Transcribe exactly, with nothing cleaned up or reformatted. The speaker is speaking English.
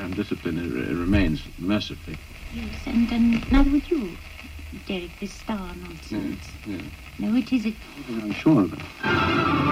and discipline it, it remains, mercifully. Yes, and another with you, Derek, this star nonsense. Yeah, yeah. No, it isn't. I'm sure of it.